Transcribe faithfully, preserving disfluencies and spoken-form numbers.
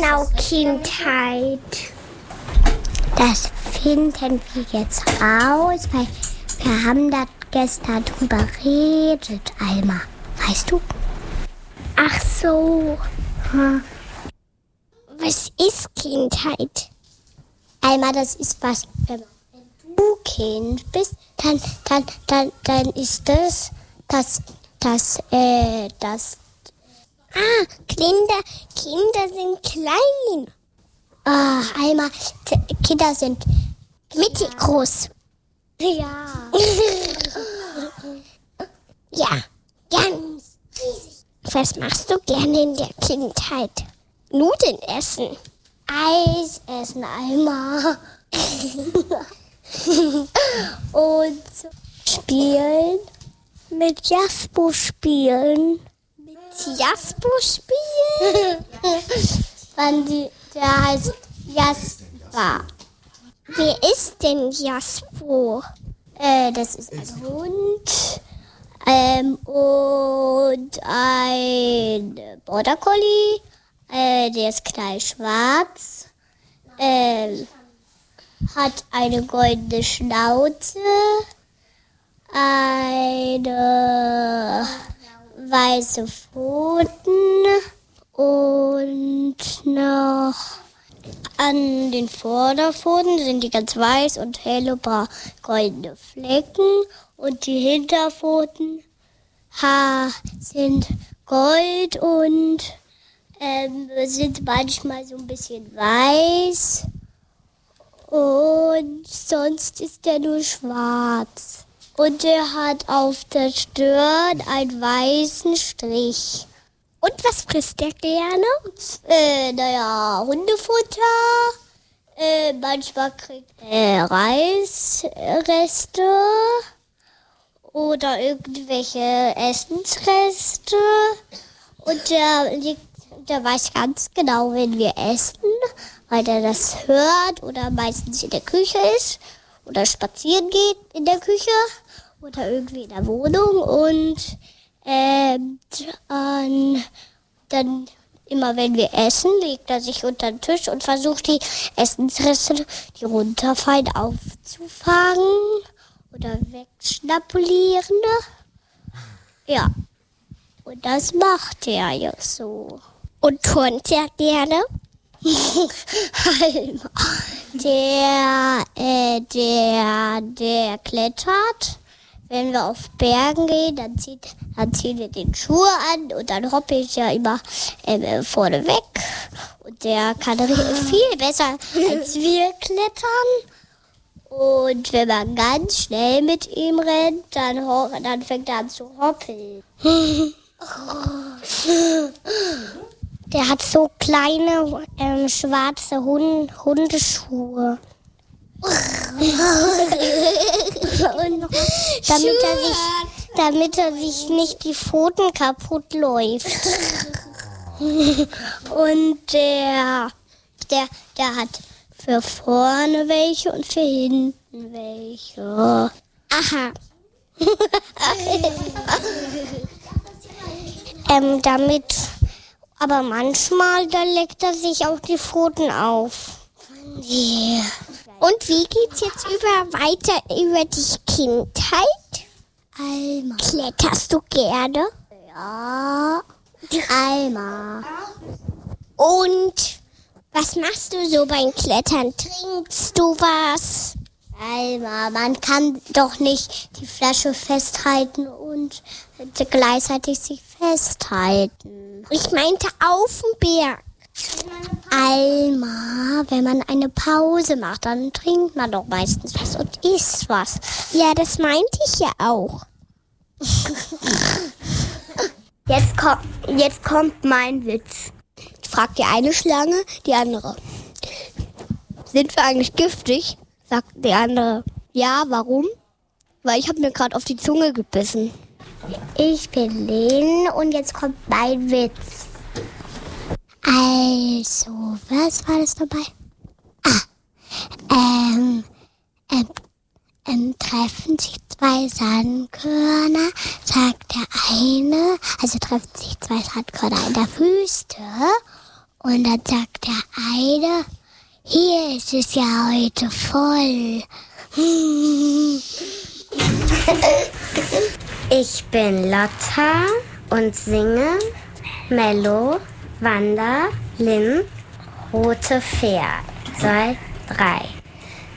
genau Kindheit? Das finden wir jetzt raus, weil wir haben da gestern drüber geredet, Alma. Weißt du? Ach so. Hm. Was ist Kindheit? Alma, das ist was, wenn du Kind bist, dann, dann, dann, dann ist das, das, das, äh, das. Ah, Kinder, Kinder sind klein. Ah, Alma, t- Kinder sind mittelgroß. Ja. Ja, ganz riesig. Was machst du gerne in der Kindheit? Nudeln essen. Eis essen, Alma. Und spielen. Mit Jaspo spielen. Mit Jaspo spielen? Wann die, der heißt Jasper. Wer ist denn Jaspo? Äh, das ist ein Hund. Ähm, und ein Border Collie. Äh, der ist knallschwarz. Ähm, hat eine goldene Schnauze. Eine weiße Pfoten und noch an den Vorderpfoten sind die ganz weiß und helle goldene Flecken und die Hinterpfoten ha, sind gold und ähm, sind manchmal so ein bisschen weiß und sonst ist der nur schwarz. Und er hat auf der Stirn einen weißen Strich. Und was frisst er gerne? Äh, naja, Hundefutter. Äh, manchmal kriegt er Reisreste. Oder irgendwelche Essensreste. Und der, liegt, der weiß ganz genau, wenn wir essen. Weil er das hört oder meistens in der Küche ist. Oder spazieren geht in der Küche. Oder irgendwie in der Wohnung und ähm, dann, dann immer wenn wir essen, legt er sich unter den Tisch und versucht die Essensreste, die runterfallen, aufzufangen oder wegschnapulieren. Ja, und das macht er ja so. Und turnt er gerne? der, äh, der, der klettert. Wenn wir auf Bergen gehen, dann, zieht, dann ziehen wir den Schuh an und dann hoppe ich ja immer äh, vorne weg. Und der kann viel besser als wir klettern. Und wenn man ganz schnell mit ihm rennt, dann, ho- dann fängt er an zu hoppeln. Der hat so kleine ähm, schwarze Hund- Hundeschuhe. Und damit er, sich, damit er sich nicht die Pfoten kaputt läuft. Und der, der, der hat für vorne welche und für hinten welche. Aha. ähm, damit, aber manchmal, da leckt er sich auch die Pfoten auf. Yeah. Und wie geht's jetzt über weiter über die Kindheit? Alma. Kletterst du gerne? Ja. Alma. Und was machst du so beim Klettern? Trinkst du was? Alma, man kann doch nicht die Flasche festhalten und gleichzeitig sich festhalten. Ich meinte auf dem Berg. Alma, wenn man eine Pause macht, dann trinkt man doch meistens was und isst was. Ja, das meinte ich ja auch. Jetzt, komm, jetzt kommt mein Witz. Fragt die eine Schlange die andere. Sind wir eigentlich giftig? Sagt die andere. Ja, warum? Weil ich habe mir gerade auf die Zunge gebissen. Ich bin Lynn und jetzt kommt mein Witz. Also, was war das dabei? Ah, ähm, ähm, ähm, treffen sich zwei Sandkörner, sagt der eine, also treffen sich zwei Sandkörner in der Wüste Und dann sagt der eine, hier ist es ja heute voll. Ich bin Lotta und singe Mello, Wanda, Lynn, Rote Pferd. Zwei, drei.